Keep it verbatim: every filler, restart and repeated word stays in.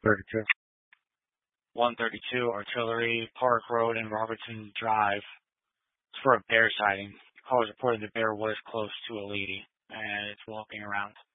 thirty-two. one thirty-two Artillery Park Road and Robertson Drive. It's for a bear sighting. Callers reported the bear was close to a lady, and it's walking around.